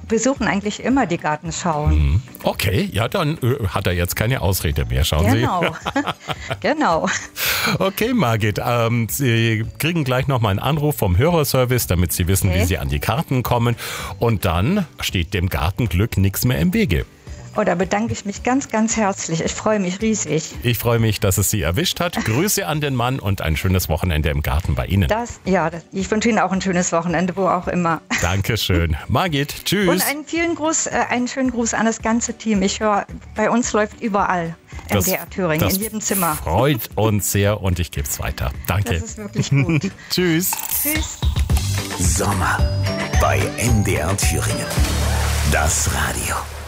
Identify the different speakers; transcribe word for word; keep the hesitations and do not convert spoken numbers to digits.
Speaker 1: besuchen eigentlich immer die Gartenschauen.
Speaker 2: Okay, ja, dann äh, hat er jetzt keine Ausrede mehr, schauen
Speaker 1: Genau, genau.
Speaker 2: Sie. Okay, Margit, ähm, Sie kriegen gleich nochmal einen Anruf vom Hörerservice, damit Sie wissen,
Speaker 1: Okay.
Speaker 2: wie Sie an die Karten kommen. Und dann steht dem Gartenglück nichts mehr im Wege.
Speaker 1: Oh, da bedanke ich mich ganz, ganz herzlich. Ich freue mich riesig.
Speaker 2: Ich freue mich, dass es Sie erwischt hat. Grüße an den Mann und ein schönes Wochenende im Garten bei Ihnen.
Speaker 1: Das, ja, das, ich wünsche Ihnen auch ein schönes Wochenende, wo auch immer.
Speaker 2: Dankeschön. Margit, tschüss.
Speaker 1: Und einen vielen Gruß, äh, einen schönen Gruß an das ganze Team. Ich höre, bei uns läuft überall M D R Thüringen,
Speaker 2: das
Speaker 1: in jedem Zimmer.
Speaker 2: freut uns sehr und ich gebe es weiter. Danke.
Speaker 1: Das ist wirklich gut.
Speaker 2: Tschüss.
Speaker 1: Tschüss.
Speaker 3: Sommer bei M D R Thüringen. Das Radio.